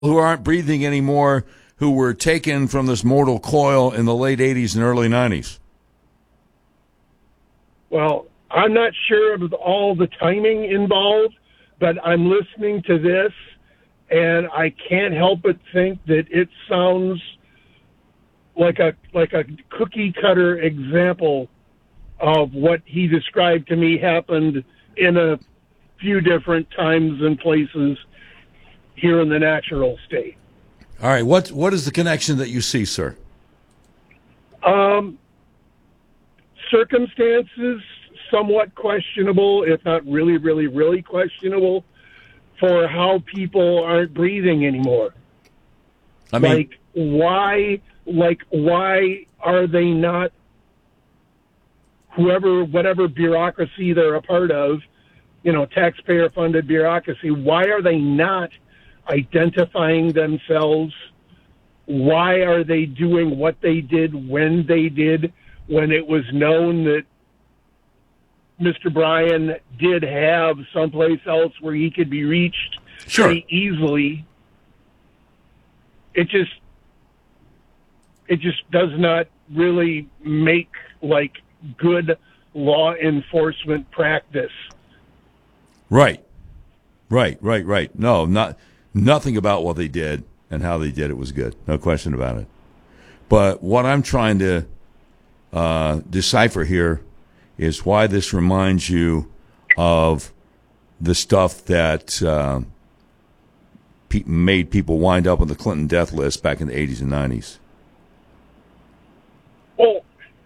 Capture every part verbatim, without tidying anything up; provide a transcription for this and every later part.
who aren't breathing anymore, who were taken from this mortal coil in the late eighties and early nineties? Well, I'm not sure of all the timing involved, but I'm listening to this, and I can't help but think that it sounds like a like a cookie cutter example of what he described to me happened in a few different times and places here in the natural state. All right, what what is the connection that you see, sir? Um, circumstances somewhat questionable, if not really, really, really questionable, for how people aren't breathing anymore. I mean, like why, like why are they not? Whoever, whatever bureaucracy they're a part of, you know, taxpayer-funded bureaucracy. Why are they not identifying themselves? Why are they doing what they did when they did, when it was known that Mister Bryan did have someplace else where he could be reached sure. pretty easily? It just, it just does not really make, like, good law enforcement practice. Right. Right, right, right. No, not nothing about what they did and how they did it was good. No question about it. But what I'm trying to uh, decipher here is why this reminds you of the stuff that uh, pe- made people wind up on the Clinton death list back in the eighties and nineties. Well,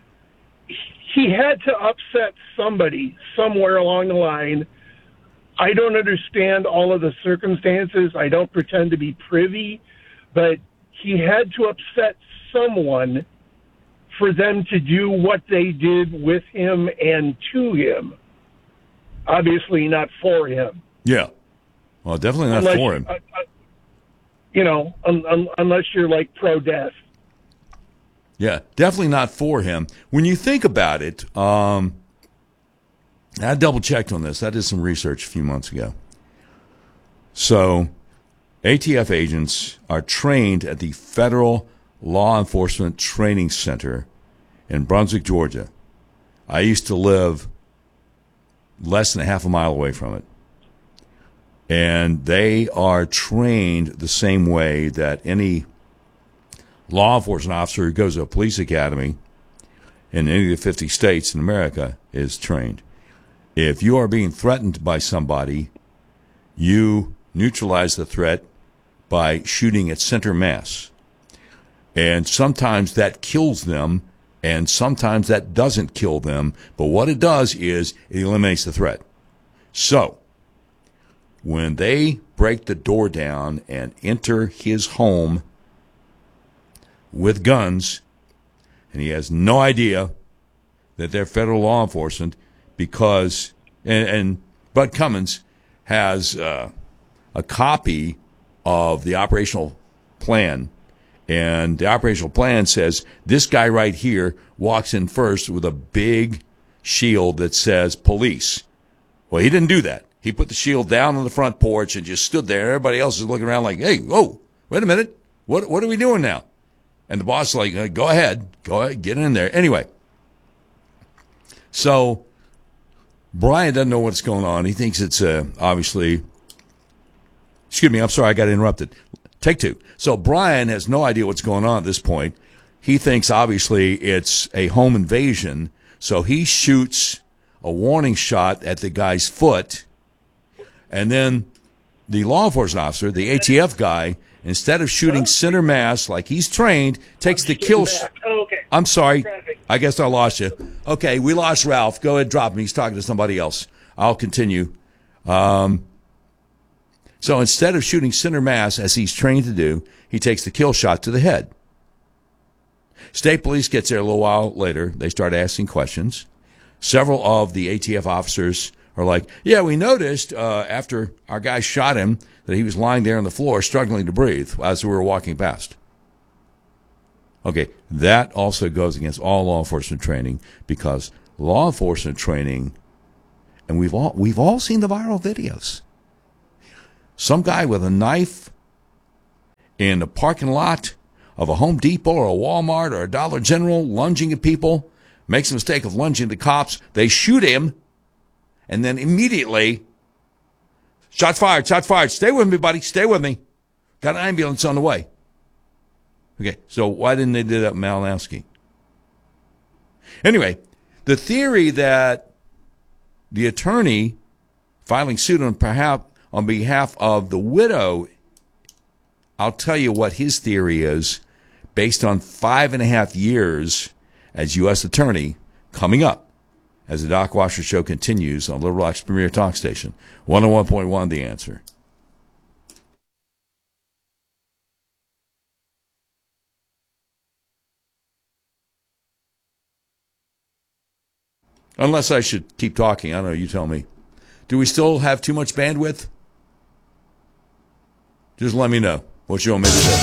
he had to upset somebody somewhere along the line. I don't understand all of the circumstances. I don't pretend to be privy, but he had to upset someone for them to do what they did with him and to him. Obviously not for him. Yeah. Well, definitely not unless, for him. Uh, uh, you know, un- un- unless you're like pro-death. Yeah, definitely not for him. When you think about it, um, I double-checked on this. I did some research a few months ago. So A T F agents are trained at the Federal Law Enforcement Training Center in Brunswick, Georgia. I used to live less than a half a mile away from it. And they are trained the same way that any law enforcement officer who goes to a police academy in any of the fifty states in America is trained. If you are being threatened by somebody, you neutralize the threat by shooting at center mass. And sometimes that kills them, and sometimes that doesn't kill them. But what it does is it eliminates the threat. So, when they break the door down and enter his home with guns, and he has no idea that they're federal law enforcement because, and, and Bud Cummins has uh, a copy of the operational plan, and the operational plan says this guy right here walks in first with a big shield that says police. Well, he didn't do that. He put the shield down on the front porch and just stood there. Everybody else is looking around like, hey, whoa, wait a minute. What, what are we doing now? And the boss is like, go ahead, go ahead, get in there. Anyway, so Bryan doesn't know what's going on. He thinks it's uh, obviously, excuse me, I'm sorry, I got interrupted. Take two. So Bryan has no idea what's going on at this point. He thinks obviously it's a home invasion, so he shoots a warning shot at the guy's foot, and then the law enforcement officer, the A T F guy, instead of shooting center mass like he's trained, takes the kill. Sh- oh, okay. I'm sorry. I guess I lost you. Okay, we lost Ralph. Go ahead, drop him. He's talking to somebody else. I'll continue. Um, so instead of shooting center mass as he's trained to do, he takes the kill shot to the head. State police gets there a little while later. They start asking questions. Several of the A T F officers are like, yeah, we noticed uh, after our guy shot him that he was lying there on the floor struggling to breathe as we were walking past. Okay, that also goes against all law enforcement training, because law enforcement training, and we've all we've all seen the viral videos. Some guy with a knife in the parking lot of a Home Depot or a Walmart or a Dollar General, lunging at people, makes the mistake of lunging at the cops. They shoot him, and then immediately, shots fired, shots fired. Stay with me, buddy. Stay with me. Got an ambulance on the way. Okay, so why didn't they do that with Malinowski? Anyway, the theory that the attorney filing suit on perhaps on behalf of the widow, I'll tell you what his theory is based on five and a half years as U S attorney coming up as the Doc Washer Show continues on Little Rock's premier talk station, one oh one point one The Answer. Unless I should keep talking. I don't know. You tell me. Do we still have too much bandwidth? Just let me know what you want me to do.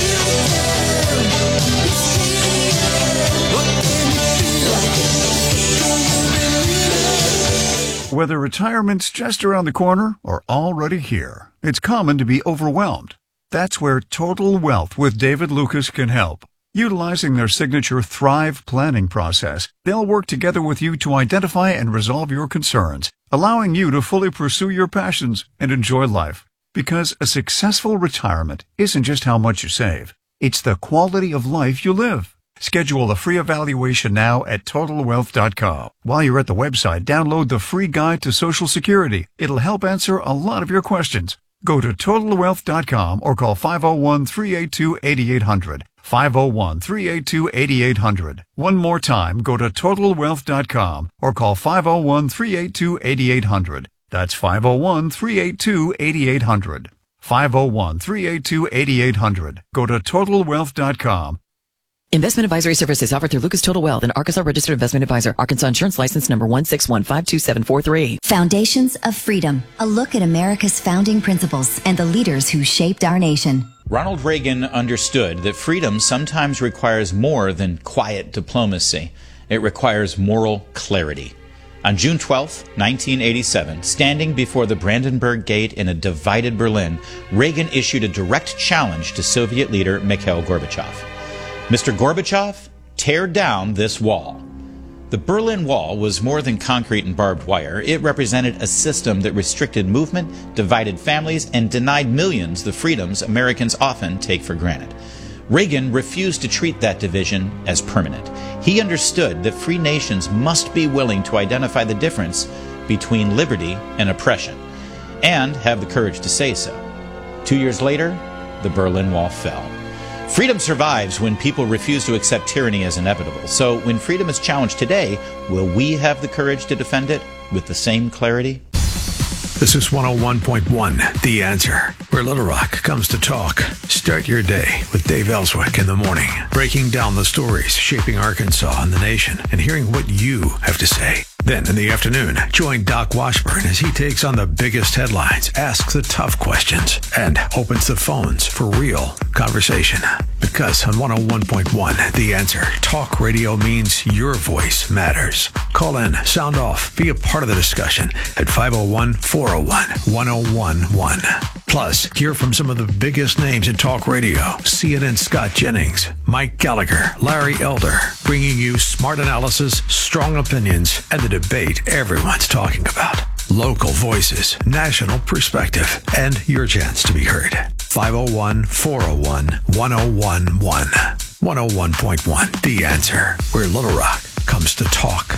Whether retirement's just around the corner or already here, it's common to be overwhelmed. That's where Total Wealth with David Lucas can help. Utilizing their signature Thrive planning process, they'll work together with you to identify and resolve your concerns, allowing you to fully pursue your passions and enjoy life. Because a successful retirement isn't just how much you save, it's the quality of life you live. Schedule a free evaluation now at total wealth dot com. While you're at the website, download the free guide to Social Security. It'll help answer a lot of your questions. Go to total wealth dot com or call five oh one, three eight two, eight eight hundred. five oh one, three eight two, eight eight hundred. One more time, go to total wealth dot com or call five oh one, three eight two, eight eight hundred. That's five oh one, three eight two, eight eight hundred. five oh one, three eight two, eight eight hundred. Go to total wealth dot com. Investment advisory services offered through Lucas Total Wealth, an Arkansas registered investment advisor. Arkansas insurance license number one six one five two seven four three. Foundations of Freedom, a look at America's founding principles and the leaders who shaped our nation. Ronald Reagan understood that freedom sometimes requires more than quiet diplomacy. It requires moral clarity. On June twelfth, nineteen eighty-seven, standing before the Brandenburg Gate in a divided Berlin, Reagan issued a direct challenge to Soviet leader Mikhail Gorbachev. Mister Gorbachev, tear down this wall. The Berlin Wall was more than concrete and barbed wire. It represented a system that restricted movement, divided families, and denied millions the freedoms Americans often take for granted. Reagan refused to treat that division as permanent. He understood that free nations must be willing to identify the difference between liberty and oppression, and have the courage to say so. Two years later, the Berlin Wall fell. Freedom survives when people refuse to accept tyranny as inevitable. So when freedom is challenged today, will we have the courage to defend it with the same clarity? This is one oh one point one, The Answer, where Little Rock comes to talk. Start your day with Dave Ellswick in the morning, breaking down the stories shaping Arkansas and the nation, and hearing what you have to say. Then in the afternoon, join Doc Washburn as he takes on the biggest headlines, asks the tough questions, and opens the phones for real conversation. Because on one oh one point one, The Answer, talk radio means your voice matters. Call in, sound off, be a part of the discussion at five oh one, four oh one, one oh one one. Plus, hear from some of the biggest names in talk radio. C N N's Scott Jennings, Mike Gallagher, Larry Elder, bringing you smart analysis, strong opinions, and the debate everyone's talking about. Local voices, national perspective, and your chance to be heard. five oh one, four oh one, one oh one one. one oh one point one, The Answer, where Little Rock comes to talk.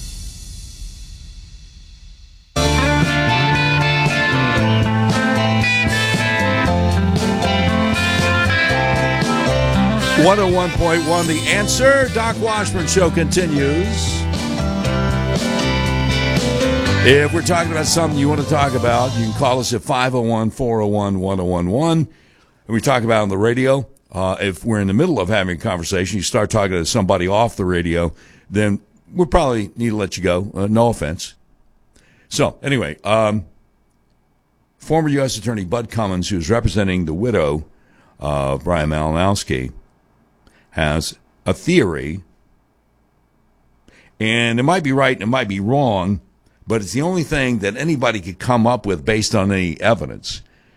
one oh one point one, The Answer. Doc Washburn Show continues. If we're talking about something you want to talk about, you can call us at five oh one, four oh one, one oh one one. And we talk about it on the radio. Uh, if we're in the middle of having a conversation, you start talking to somebody off the radio, then we'll probably need to let you go. Uh, no offense. So, anyway, um, former U S Attorney Bud Cummins, who's representing the widow of Brian Malinowski, has a theory, and it might be right and it might be wrong, but it's the only thing that anybody could come up with based on any evidence,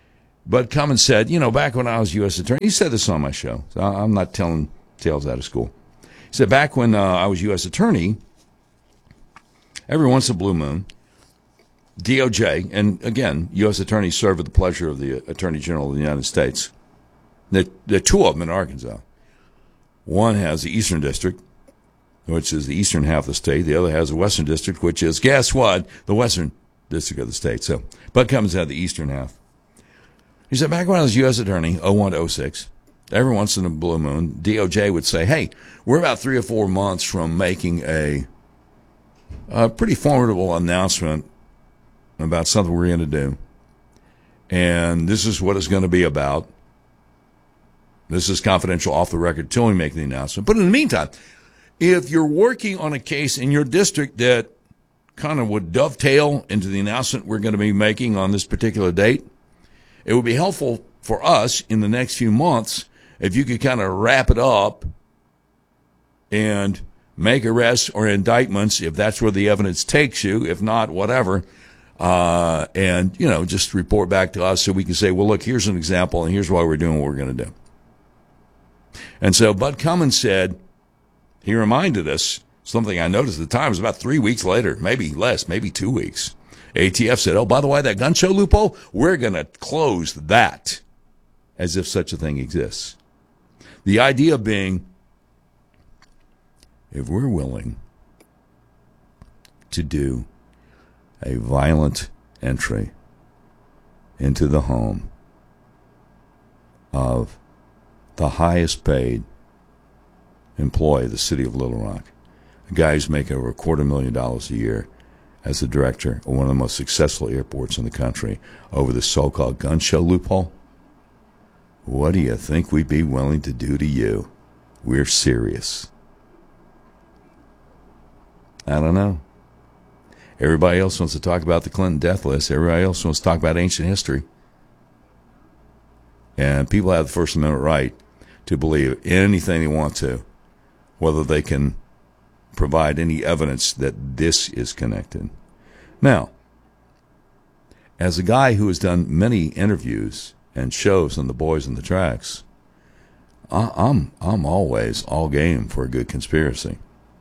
Bud Cummins said, you know, back when I was U S attorney, he said this on my show, so I'm not telling tales out of school. He said, back when uh, I was U S attorney, every once in a blue moon, D O J, and again, U S attorneys serve at the pleasure of the Attorney General of the United States. There, there are two of them in Arkansas. One has the Eastern District, which is the eastern half of the state. The other has the Western District, which is, guess what, the Western District of the state. So Bud Cummins had the eastern half. He said, back when I was U S attorney, oh one to oh six, every once in a blue moon, D O J would say, hey, we're about three or four months from making a, a pretty formidable announcement about something we're going to do. And this is what it's going to be about. This is confidential off the record till we make the announcement. But in the meantime, if you're working on a case in your district that kind of would dovetail into the announcement we're going to be making on this particular date, it would be helpful for us in the next few months if you could kind of wrap it up and make arrests or indictments if that's where the evidence takes you. If not, whatever. Uh, and, you know, just report back to us so we can say, well, look, here's an example and here's why we're doing what we're going to do. And so Bud Cummins said, he reminded us, something I noticed at the time, it was about three weeks later, maybe less, maybe two weeks. A T F said, oh, by the way, that gun show loophole, we're going to close that, as if such a thing exists. The idea being, if we're willing to do a violent entry into the home of the highest paid employee of the city of Little Rock, a guy who's making over a quarter million dollars a year as the director of one of the most successful airports in the country, over the so-called gun show loophole, what do you think we'd be willing to do to you? We're serious. I don't know. Everybody else wants to talk about the Clinton death list. Everybody else wants to talk about ancient history. And people have the First Amendment right to believe anything they want to, whether they can provide any evidence that this is connected. Now, as a guy who has done many interviews and shows on the Boys and the Tracks, I, I'm I'm always all game for a good conspiracy.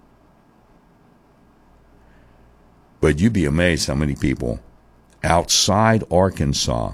But you'd be amazed how many people outside Arkansas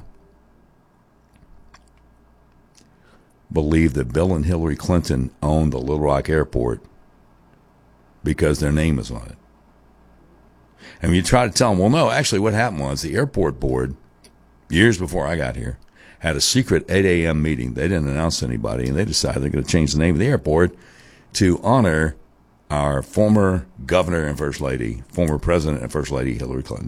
believe that Bill and Hillary Clinton owned the Little Rock Airport because their name is on it. And when you try to tell them, well, no, actually what happened was the airport board, years before I got here, had a secret eight a.m. meeting. They didn't announce to anybody, and they decided they're going to change the name of the airport to honor our former governor and first lady, former president and first lady, Hillary Clinton.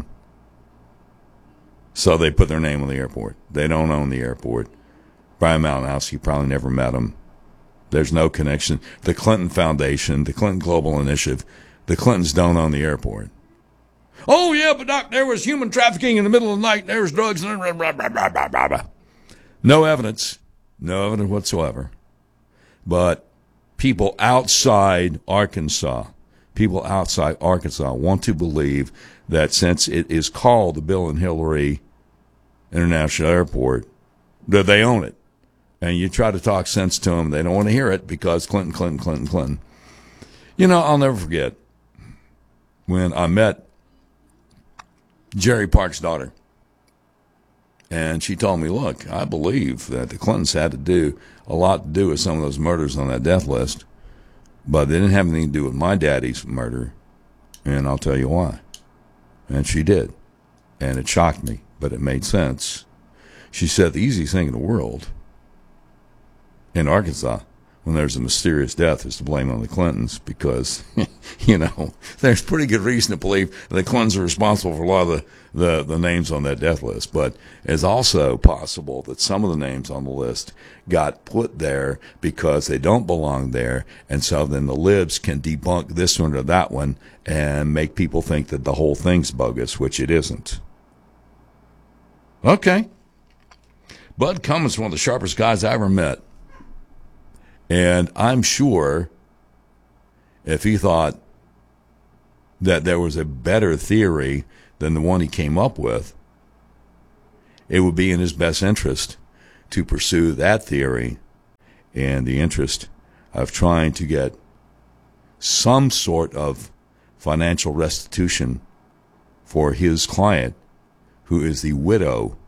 So they put their name on the airport. They don't own the airport. Brian Malinowski, you probably never met him. There's no connection. The Clinton Foundation, the Clinton Global Initiative, the Clintons don't own the airport. Oh, yeah, but Doc, there was human trafficking in the middle of the night. There was drugs. And blah, blah, blah, blah, blah, blah. No evidence. No evidence whatsoever. But people outside Arkansas, people outside Arkansas want to believe that since it is called the Bill and Hillary International Airport, that they own it. And you try to talk sense to them, they don't want to hear it because Clinton, Clinton, Clinton, Clinton. You know, I'll never forget when I met Jerry Park's daughter. And she told me, look, I believe that the Clintons had to do a lot to do with some of those murders on that death list, but they didn't have anything to do with my daddy's murder, and I'll tell you why. And she did. And it shocked me, but it made sense. She said the easiest thing in the world in Arkansas when there's a mysterious death is to blame on the Clintons because, you know, there's pretty good reason to believe the Clintons are responsible for a lot of the, the, the names on that death list. But it's also possible that some of the names on the list got put there because they don't belong there, and so then the libs can debunk this one or that one and make people think that the whole thing's bogus, which it isn't. Okay. Bud Cummins is one of the sharpest guys I ever met. And I'm sure if he thought that there was a better theory than the one he came up with, it would be in his best interest to pursue that theory in the interest of trying to get some sort of financial restitution for his client, who is the widow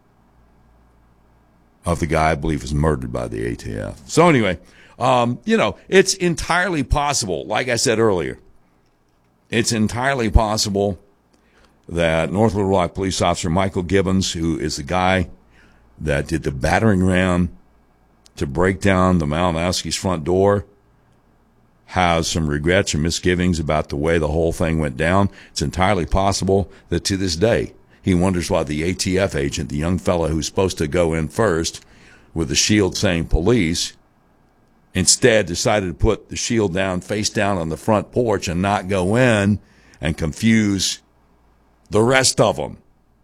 of the guy I believe was murdered by the A T F. So anyway, um, you know, it's entirely possible, like I said earlier, it's entirely possible that North Little Rock police officer Michael Gibbons, who is the guy that did the battering ram to break down the Malinowski's front door, has some regrets or misgivings about the way the whole thing went down. It's entirely possible that to this day he wonders why the A T F agent, the young fellow who's supposed to go in first with the shield saying police, instead decided to put the shield down, face down on the front porch and not go in and confuse the rest of them.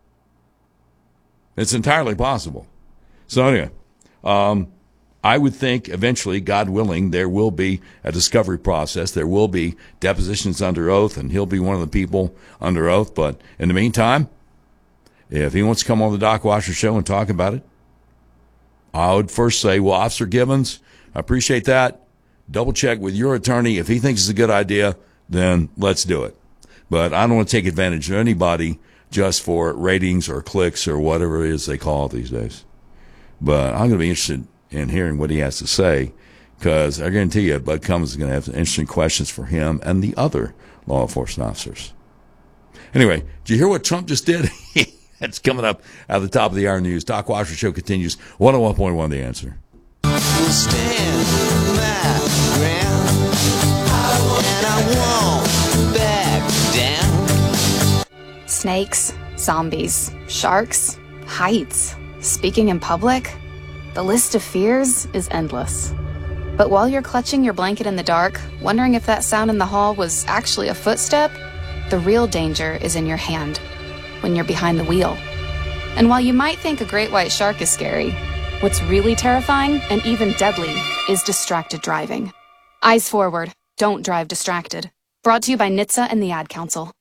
It's entirely possible. So anyway, um, I would think eventually, God willing, there will be a discovery process. There will be depositions under oath, and he'll be one of the people under oath. But in the meantime, if he wants to come on the Doc Washer Show and talk about it, I would first say, well, Officer Gibbons, I appreciate that. Double check with your attorney. If he thinks it's a good idea, then let's do it. But I don't want to take advantage of anybody just for ratings or clicks or whatever it is they call it these days. But I'm going to be interested in hearing what he has to say, because I guarantee you Bud Cummins is going to have some interesting questions for him and the other law enforcement officers. Anyway, did you hear what Trump just did? That's coming up at the top of the hour news. Doc Washer Show continues. one oh one point one The Answer. Stand my ground, and I won't back down. Snakes, zombies, sharks, heights, speaking in public. The list of fears is endless. But while you're clutching your blanket in the dark, wondering if that sound in the hall was actually a footstep, the real danger is in your hand, when you're behind the wheel. And while you might think a great white shark is scary, what's really terrifying and even deadly is distracted driving. Eyes forward, don't drive distracted. Brought to you by N H T S A and the Ad Council.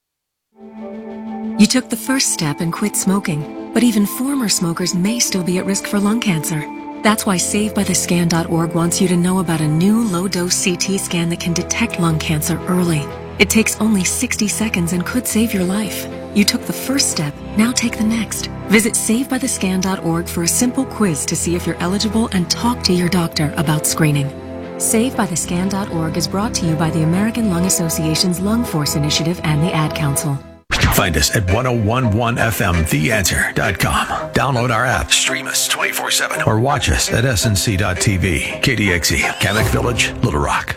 You took the first step and quit smoking, but even former smokers may still be at risk for lung cancer. That's why Save By The Scan dot org wants you to know about a new low-dose C T scan that can detect lung cancer early. It takes only sixty seconds and could save your life. You took the first step, now take the next. Visit Save By The Scan dot org for a simple quiz to see if you're eligible and talk to your doctor about screening. Save By The Scan dot org is brought to you by the American Lung Association's Lung Force Initiative and the Ad Council. Find us at ten eleven F M the answer dot com. Download our app, stream us twenty-four seven, or watch us at S N C dot T V. K D X E, Kamek Village, Little Rock.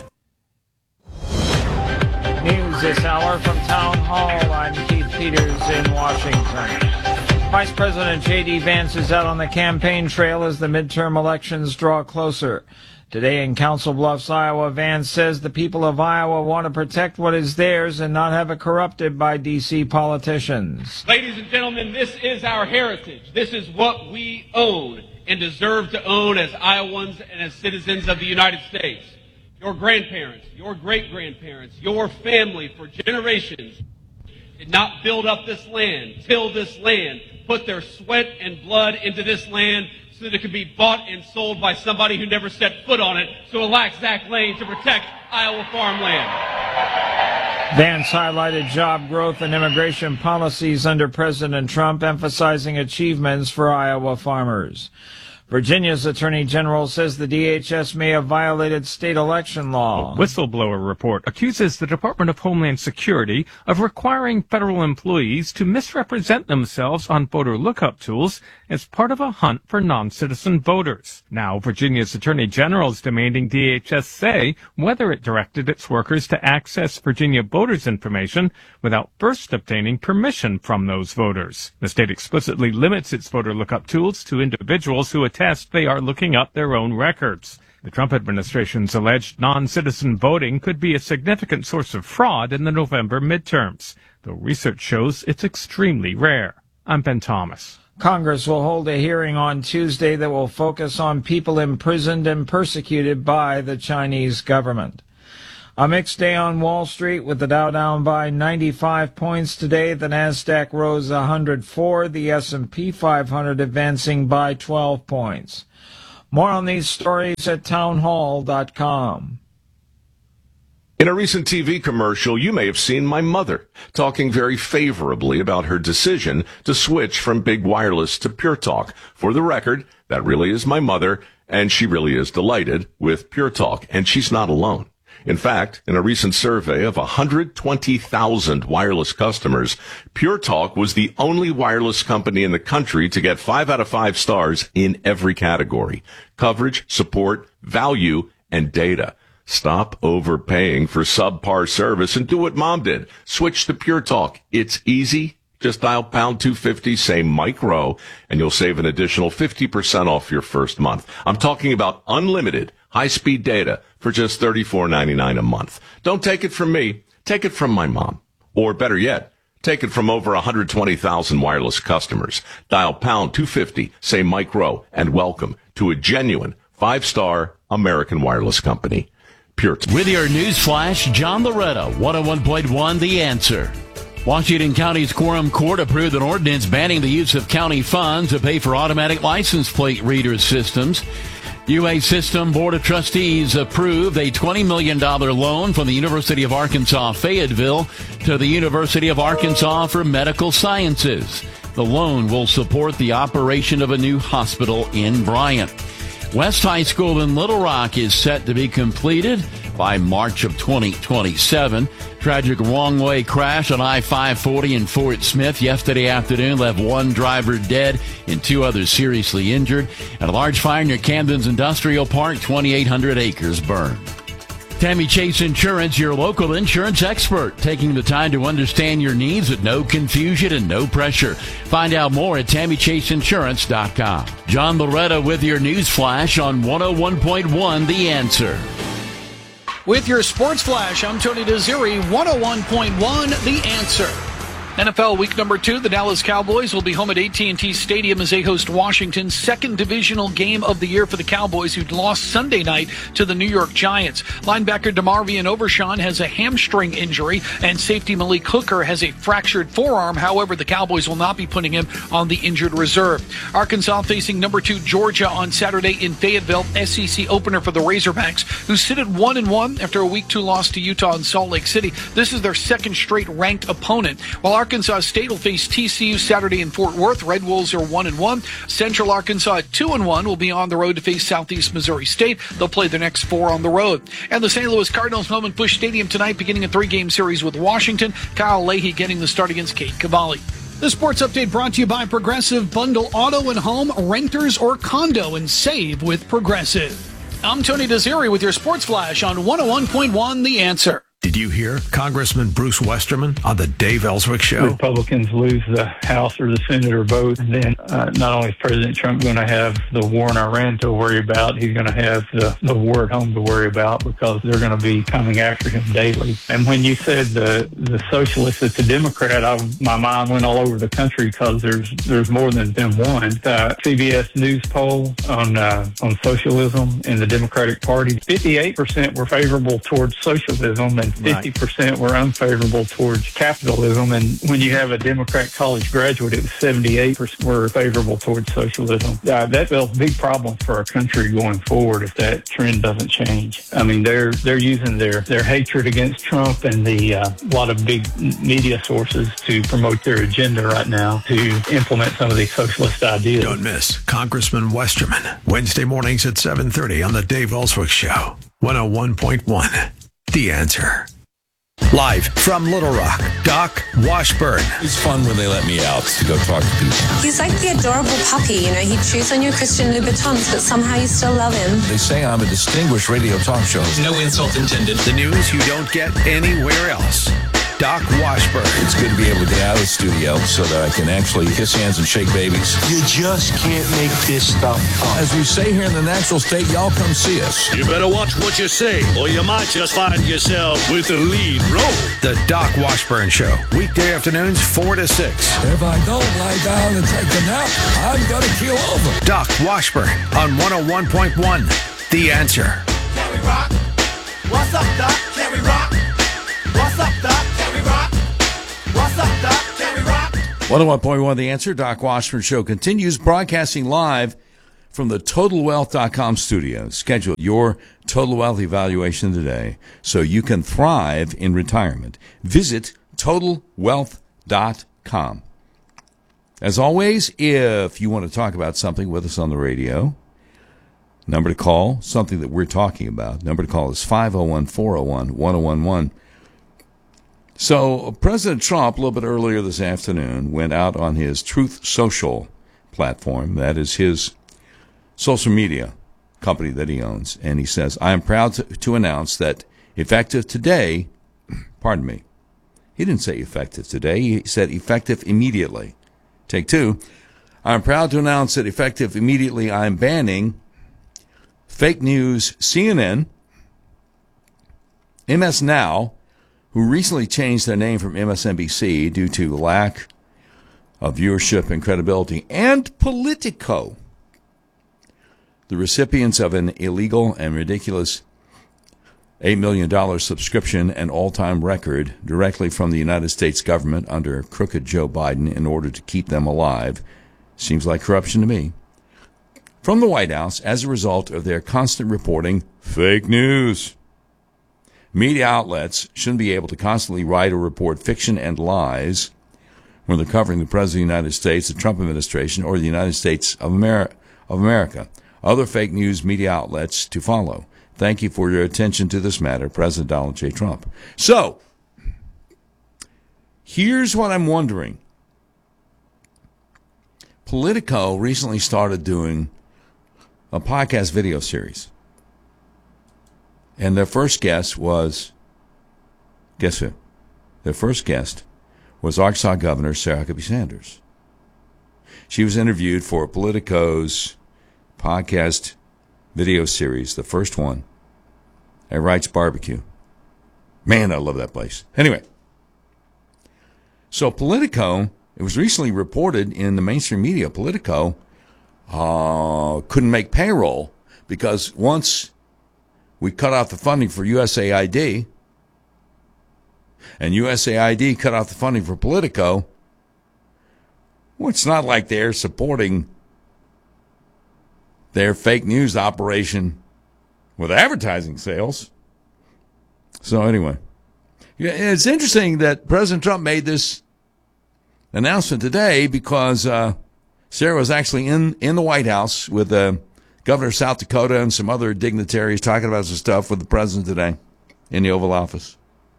News this hour from Town Hall. I'm Keith Peters in Washington. Vice President J D Vance is out on the campaign trail as the midterm elections draw closer. Today in Council Bluffs, Iowa, Vance says the people of Iowa want to protect what is theirs and not have it corrupted by D C politicians. Ladies and gentlemen, this is our heritage. This is what we own and deserve to own as Iowans and as citizens of the United States. Your grandparents, your great-grandparents, your family for generations did not build up this land, till this land, put their sweat and blood into this land so that it could be bought and sold by somebody who never set foot on it, so elect Zach Lane to protect Iowa farmland. Vance highlighted job growth and immigration policies under President Trump, emphasizing achievements for Iowa farmers. Virginia's Attorney General says the D H S may have violated state election law. A whistleblower report accuses the Department of Homeland Security of requiring federal employees to misrepresent themselves on voter lookup tools as part of a hunt for non-citizen voters. Now, Virginia's Attorney General is demanding D H S say whether it directed its workers to access Virginia voters' information without first obtaining permission from those voters. The state explicitly limits its voter lookup tools to individuals who attest they are looking up their own records. The Trump administration's alleged non-citizen voting could be a significant source of fraud in the November midterms, though research shows it's extremely rare. I'm Ben Thomas. Congress will hold a hearing on Tuesday that will focus on people imprisoned and persecuted by the Chinese government. A mixed day on Wall Street with the Dow down by ninety-five points today. The Nasdaq rose one hundred four, the S and P five hundred advancing by twelve points. More on these stories at townhall dot com. In a recent T V commercial, you may have seen my mother talking very favorably about her decision to switch from big wireless to Pure Talk. For the record, that really is my mother, and she really is delighted with Pure Talk, and she's not alone. In fact, in a recent survey of one hundred twenty thousand wireless customers, Pure Talk was the only wireless company in the country to get five out of five stars in every category: coverage, support, value, and data. Stop overpaying for subpar service and do what Mom did. Switch to Pure Talk. It's easy. Just dial pound two fifty, say Mike Rowe, and you'll save an additional fifty percent off your first month. I'm talking about unlimited high-speed data for just thirty-four ninety-nine a month. Don't take it from me. Take it from my mom. Or better yet, take it from over one hundred twenty thousand wireless customers. Dial pound two fifty, say Mike Rowe, and welcome to a genuine five-star American wireless company. Pure. With your news flash, John Loretta, one oh one point one The Answer. Washington County's Quorum Court approved an ordinance banning the use of county funds to pay for automatic license plate reader systems. U A System Board of Trustees approved a twenty million dollars loan from the University of Arkansas Fayetteville to the University of Arkansas for Medical Sciences. The loan will support the operation of a new hospital in Bryant. West High School in Little Rock is set to be completed by March of twenty twenty-seven. Tragic wrong-way crash on I five forty in Fort Smith yesterday afternoon left one driver dead and two others seriously injured. And a large fire near Camden's Industrial Park, twenty-eight hundred acres burned. Tammy Chase Insurance, your local insurance expert, taking the time to understand your needs with no confusion and no pressure. Find out more at tammy chase insurance dot com. John Loretta with your news flash on one oh one point one The Answer. With your sports flash, I'm Tony Desiri, one oh one point one The Answer. N F L week number two, the Dallas Cowboys will be home at A T and T Stadium as they host Washington's second divisional game of the year for the Cowboys, who'd lost Sunday night to the New York Giants. Linebacker DeMarvion Overshawn has a hamstring injury, and safety Malik Hooker has a fractured forearm. However, the Cowboys will not be putting him on the injured reserve. Arkansas facing number two Georgia on Saturday in Fayetteville, S E C opener for the Razorbacks, who sit at one and one after a week two loss to Utah in Salt Lake City. This is their second straight ranked opponent. While Arkansas State will face T C U Saturday in Fort Worth. Red Wolves are one and one. Central Arkansas at two and one will be on the road to face Southeast Missouri State. They'll play the next four on the road. And the Saint Louis Cardinals home at Busch Stadium tonight, beginning a three-game series with Washington. Kyle Leahy getting the start against Cade Cavalli. The sports update brought to you by Progressive. Bundle auto and home, renters or condo, and save with Progressive. I'm Tony Desiri with your sports flash on one oh one point one The Answer. Did you hear Congressman Bruce Westerman on the Dave Ellswick Show? Republicans lose the House or the Senate or both, and then uh, not only is President Trump going to have the war in Iran to worry about, he's going to have the, the war at home to worry about, because they're going to be coming after him daily. And when you said the the socialist, it's a Democrat, I, my mind went all over the country, because there's there's more than, than one. Uh, C B S News poll on uh, on socialism in the Democratic Party, fifty-eight percent were favorable towards socialism, and fifty percent were unfavorable towards capitalism. And when you have a Democrat college graduate, it was seventy-eight percent were favorable towards socialism. Uh, that's a big problem for our country going forward if that trend doesn't change. I mean, they're they're using their, their hatred against Trump and the uh, lot of big media sources to promote their agenda right now to implement some of these socialist ideas. Don't miss Congressman Westerman, Wednesday mornings at seven thirty on the Dave Ellswick Show, one oh one point one The Answer. Live from Little Rock, Doc Washburn. It's fun when they let me out to go talk to people. He's like the adorable puppy, you know. He chews on your Christian Louboutins, but somehow you still love him. They say I'm a distinguished radio talk show. No insult intended. The news you don't get anywhere else. Doc Washburn. It's good to be able to get out of the studio so that I can actually kiss hands and shake babies. You just can't make this stuff up. As we say here in the natural state, y'all come see us. You better watch what you say, or you might just find yourself with the lead role. The Doc Washburn Show, weekday afternoons four to six. If I don't lie down and take a nap, I'm gonna keel over. Doc Washburn on one oh one point one The Answer. Can we rock? What's up, Doc? Can we Can we rock? What's up, Doc? Can we rock? What's up, Doc? Can we rock? one oh one point one The Answer. Doc Washburn Show continues broadcasting live from the Total Wealth dot com studio. Schedule your Total Wealth evaluation today so you can thrive in retirement. Visit Total Wealth dot com. As always, if you want to talk about something with us on the radio, number to call, something that we're talking about, number to call is five oh one, four oh one, one oh one one. So President Trump, a little bit earlier this afternoon, went out on his Truth Social platform. That is his social media company that he owns. And he says, I am proud to, to announce that effective today, pardon me, he didn't say effective today, he said effective immediately. Take two. I'm proud to announce that effective immediately I'm banning fake news C N N, M S Now, who recently changed their name from M S N B C due to lack of viewership and credibility, and Politico, the recipients of an illegal and ridiculous eight million dollars subscription and all-time record directly from the United States government under crooked Joe Biden in order to keep them alive. Seems like corruption to me. From the White House as a result of their constant reporting fake news. Media outlets shouldn't be able to constantly write or report fiction and lies when they're covering the President of the United States, the Trump administration, or the United States of Ameri- of America. Other fake news media outlets to follow. Thank you for your attention to this matter, President Donald J. Trump. So, here's what I'm wondering. Politico recently started doing a podcast video series. And their first guest was, guess who? Their first guest was Arkansas Governor Sarah Huckabee Sanders. She was interviewed for Politico's podcast video series, the first one, at Wright's Barbecue. Man, I love that place. Anyway, so Politico, it was recently reported in the mainstream media, Politico uh, couldn't make payroll because once we cut off the funding for U S A I D and U S A I D cut off the funding for Politico, well, it's not like they're supporting their fake news operation with advertising sales. So anyway, it's interesting that President Trump made this announcement today because uh, Sarah was actually in, in the White House with uh, Governor of South Dakota and some other dignitaries talking about some stuff with the president today in the Oval Office.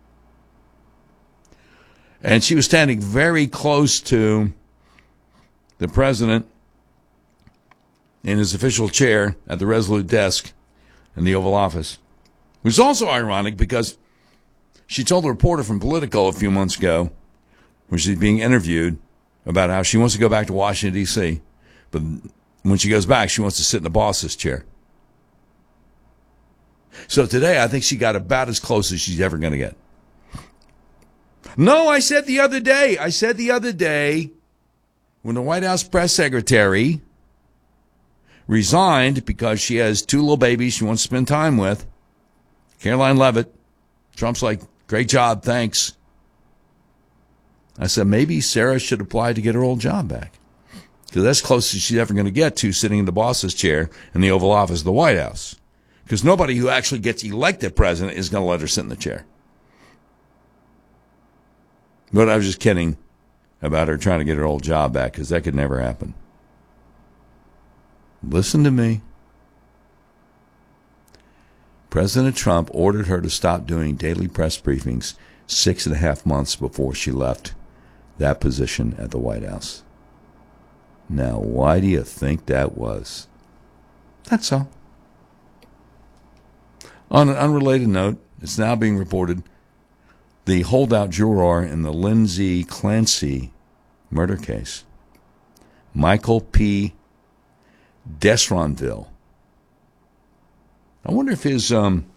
And she was standing very close to the president in his official chair at the Resolute desk in the Oval Office. It was also ironic because she told a reporter from Politico a few months ago when she was being interviewed about how she wants to go back to Washington, D C, but when she goes back, she wants to sit in the boss's chair. So today, I think she got about as close as she's ever going to get. No, I said the other day, I said the other day when the White House press secretary resigned because she has two little babies she wants to spend time with, Caroline Leavitt. Trump's like, great job, thanks. I said, maybe Sarah should apply to get her old job back. Because that's close as she's ever going to get to sitting in the boss's chair in the Oval Office of the White House. Because nobody who actually gets elected president is going to let her sit in the chair. But I was just kidding about her trying to get her old job back, because that could never happen. Listen to me. President Trump ordered her to stop doing daily press briefings six and a half months before she left that position at the White House. Now, why do you think that was? That's all. On an unrelated note, it's now being reported the holdout juror in the Lindsay Clancy murder case, Michael P. Desronville. I wonder if his um,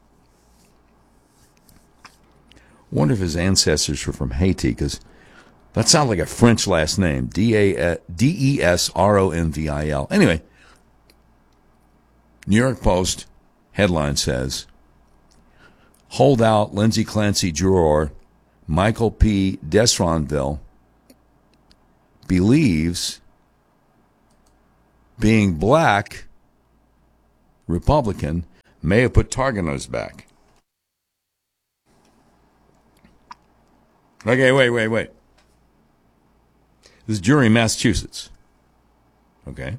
wonder if his ancestors were from Haiti, because that sounds like a French last name. D A D E S R O N V I L. Anyway, New York Post headline says, holdout Lindsay Clancy juror Michael P. Desronville believes being black Republican may have put target on his back. Okay, wait, wait, wait. This is jury in Massachusetts. Okay.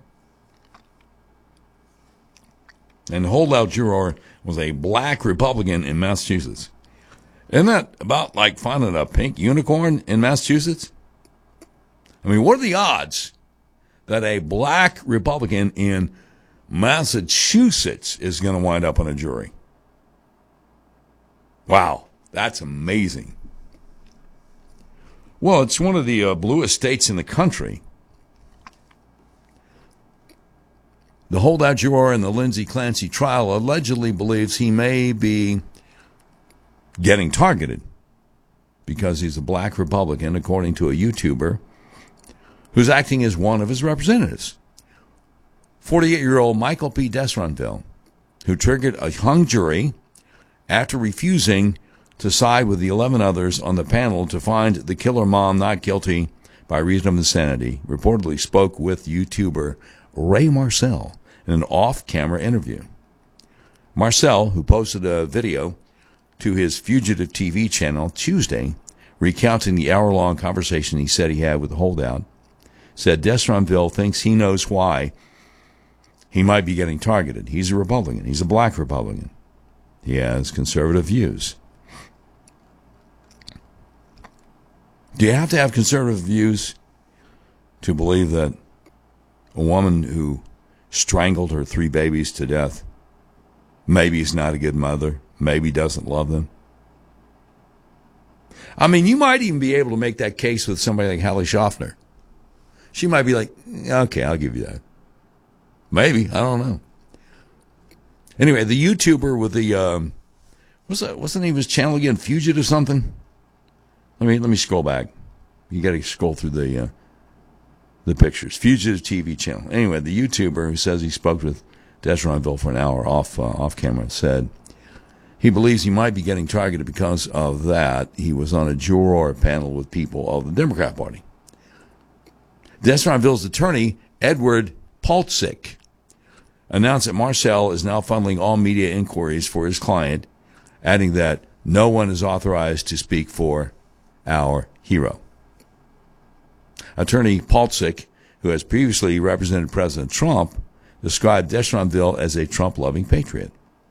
And the holdout juror was a black Republican in Massachusetts. Isn't that about like finding a pink unicorn in Massachusetts? I mean, what are the odds that a black Republican in Massachusetts is going to wind up on a jury? Wow, that's amazing. Well, it's one of the uh, bluest states in the country. The holdout juror in the Lindsay Clancy trial allegedly believes he may be getting targeted because he's a black Republican, according to a YouTuber who's acting as one of his representatives. forty-eight-year-old Michael P. Desronville, who triggered a hung jury after refusing to side with the eleven others on the panel to find the killer mom not guilty by reason of insanity, reportedly spoke with YouTuber Ray Marcel in an off-camera interview. Marcel, who posted a video to his Fugitive T V channel Tuesday, recounting the hour-long conversation he said he had with the holdout, said Desronville thinks he knows why he might be getting targeted. He's a Republican. He's a black Republican. He has conservative views. Do you have to have conservative views to believe that a woman who strangled her three babies to death maybe is not a good mother, maybe doesn't love them? I mean, you might even be able to make that case with somebody like Hallie Schaffner. She might be like, okay, I'll give you that. Maybe, I don't know. Anyway, the YouTuber with the, um, what's, that, what's the name of his channel again? Fugitive something? Let me let me scroll back. You got to scroll through the uh, the pictures. Fugitive T V channel. Anyway, the YouTuber who says he spoke with Desronville for an hour off uh, off camera said he believes he might be getting targeted because of that. He was on a juror panel with people of the Democrat Party. Desronville's attorney, Edward Paltzik, announced that Marcel is now funneling all media inquiries for his client, adding that no one is authorized to speak for our hero. Attorney Paltzik, who has previously represented President Trump, described Desronville as a Trump-loving patriot.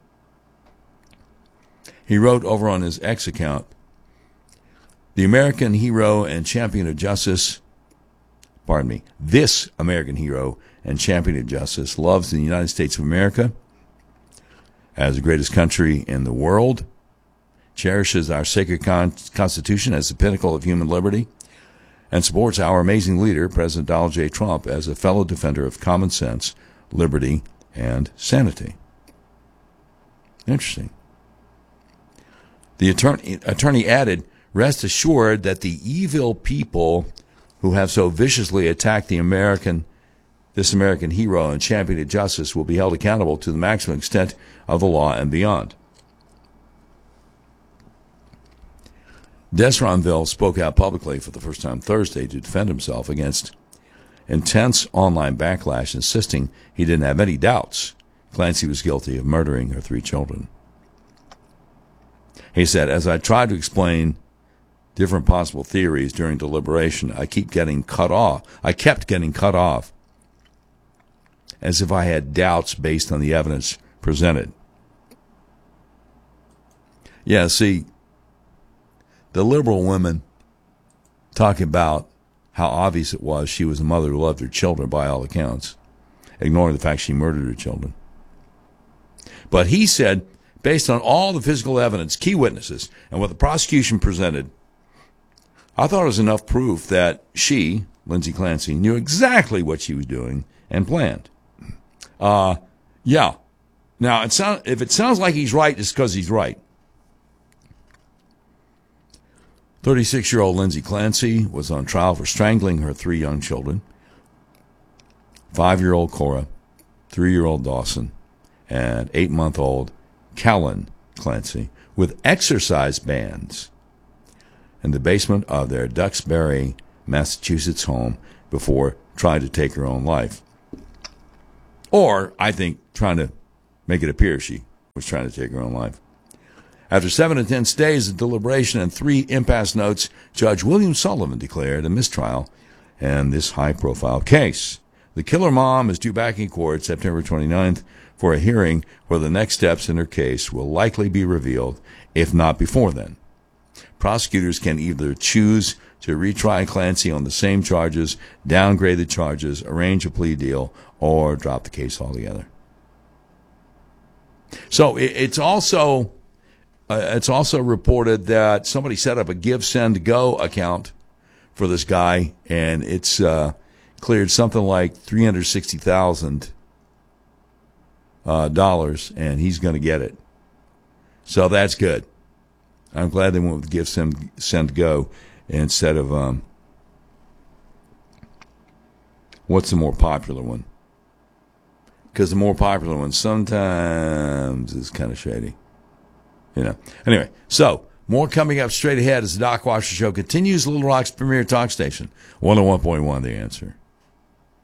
He wrote over on his X account, the American hero and champion of justice, pardon me, this American hero and champion of justice loves the United States of America as the greatest country in the world, cherishes our sacred con- Constitution as the pinnacle of human liberty, and supports our amazing leader, President Donald J. Trump, as a fellow defender of common sense, liberty, and sanity. Interesting. The attorney, attorney added, rest assured that the evil people who have so viciously attacked the American, this American hero and champion of justice will be held accountable to the maximum extent of the law and beyond. Desronville spoke out publicly for the first time Thursday to defend himself against intense online backlash, insisting he didn't have any doubts Clancy was guilty of murdering her three children. He said, as I tried to explain different possible theories during deliberation, I keep getting cut off. I kept getting cut off as if I had doubts based on the evidence presented. Yeah, see, the liberal women talking about how obvious it was she was a mother who loved her children by all accounts, ignoring the fact she murdered her children. But he said, based on all the physical evidence, key witnesses, and what the prosecution presented, I thought it was enough proof that she, Lindsay Clancy, knew exactly what she was doing and planned. Uh, yeah. Now, it sound, if it sounds like he's right, it's because he's right. thirty-six-year-old Lindsay Clancy was on trial for strangling her three young children, five-year-old Cora, three-year-old Dawson, and eight-month-old Callan Clancy with exercise bands in the basement of their Duxbury, Massachusetts home before trying to take her own life. Or, I think, trying to make it appear she was trying to take her own life. After seven intense days of deliberation and three impasse notes, Judge William Sullivan declared a mistrial in this high-profile case. The killer mom is due back in court September twenty-ninth for a hearing where the next steps in her case will likely be revealed, if not before then. Prosecutors can either choose to retry Clancy on the same charges, downgrade the charges, arrange a plea deal, or drop the case altogether. So it's also uh, it's also reported that somebody set up a Give, Send, Go account for this guy, and it's uh, cleared something like three hundred sixty thousand dollars, uh, and he's going to get it. So that's good. I'm glad they went with Give, Send, Send, Go instead of um, what's the more popular one? Because the more popular one sometimes is kind of shady. You know. Anyway, so more coming up straight ahead as the Doc Washer Show continues. Little Rock's premier talk station, one oh one point one The Answer.